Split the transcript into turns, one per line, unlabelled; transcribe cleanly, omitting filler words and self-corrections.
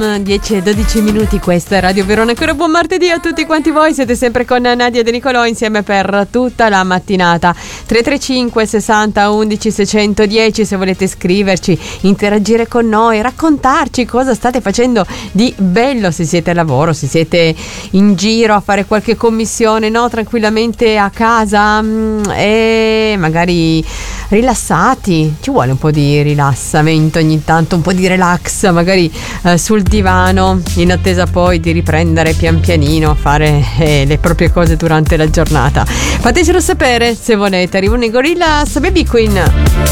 10 e 12 minuti, questa è Radio Verona. Ancora buon martedì a tutti quanti voi, siete sempre con Nadia De Nicolò insieme per tutta la mattinata. 335 60 11 610 se volete scriverci, interagire con noi, raccontarci cosa state facendo di bello, se siete al lavoro, se siete in giro a fare qualche commissione, no, tranquillamente a casa e magari rilassati. Ci vuole un po' di rilassamento ogni tanto, un po' di relax, magari sul divano, in attesa poi di riprendere pian pianino a fare le proprie cose durante la giornata. Fatecelo sapere se volete. Arrivano i Gorillaz, Baby Queen.